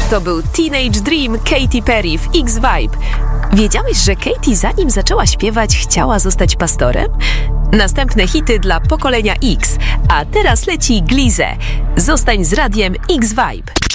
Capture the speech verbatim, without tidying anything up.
To był Teenage Dream Katy Perry w X-Vibe. Wiedziałeś, że Katy zanim zaczęła śpiewać, chciała zostać pastorem? Następne hity dla pokolenia X. A teraz leci Glize. Zostań z radiem X-Vibe.